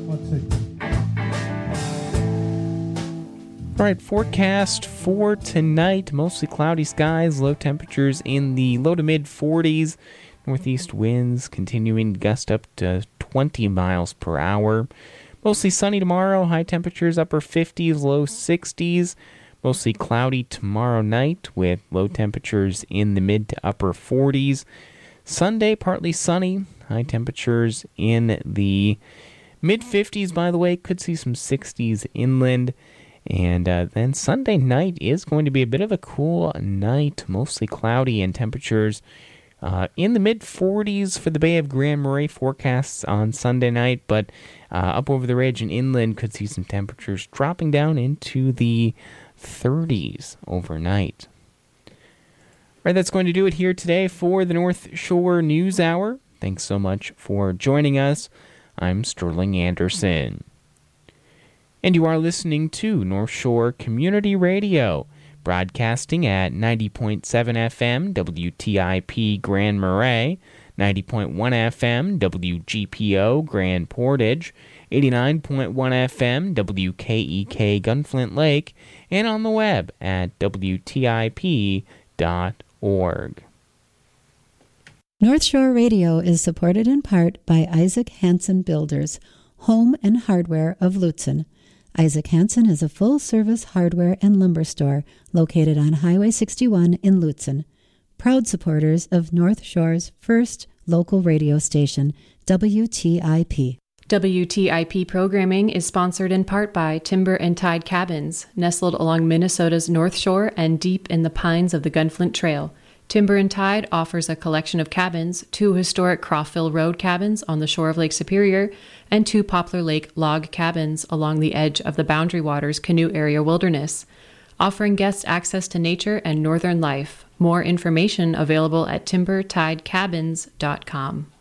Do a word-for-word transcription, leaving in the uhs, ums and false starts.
Let's see. All right, forecast for tonight, mostly cloudy skies, low temperatures in the low to mid forties, northeast winds continuing to gust up to twenty miles per hour. Mostly sunny tomorrow, high temperatures upper fifties, low sixties. Mostly cloudy tomorrow night with low temperatures in the mid to upper forties. Sunday, partly sunny, high temperatures in the mid fifties, by the way, could see some sixties inland. And uh, then Sunday night is going to be a bit of a cool night, mostly cloudy, and temperatures uh, in the mid forties for the Bay of Grand Marais forecasts on Sunday night, but uh, up over the ridge and inland could see some temperatures dropping down into the thirties overnight. All right, that's going to do it here today for the North Shore News Hour. Thanks so much for joining us. I'm Sterling Anderson. And you are listening to North Shore Community Radio, broadcasting at ninety point seven F M W T I P Grand Marais, ninety point one F M W G P O Grand Portage, eighty-nine point one F M W K E K Gunflint Lake, and on the web at W T I P dot org. North Shore Radio is supported in part by Isaac Hansen Builders, Home and Hardware of Lutsen. Isaac Hansen is a full-service hardware and lumber store located on Highway sixty-one in Lutsen. Proud supporters of North Shore's first local radio station, W T I P. W T I P programming is sponsored in part by Timber and Tide Cabins, nestled along Minnesota's North Shore and deep in the pines of the Gunflint Trail. Timber and Tide offers a collection of cabins, two historic Crawfville Road cabins on the shore of Lake Superior, and two Poplar Lake log cabins along the edge of the Boundary Waters Canoe Area Wilderness, offering guests access to nature and northern life. More information available at timber tide cabins dot com.